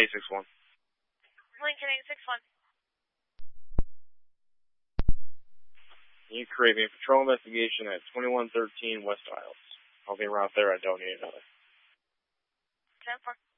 861. Lincoln 861. New Caribbean Patrol investigation at 2113 West Isles. I'll be around there. I don't need another. 10-4.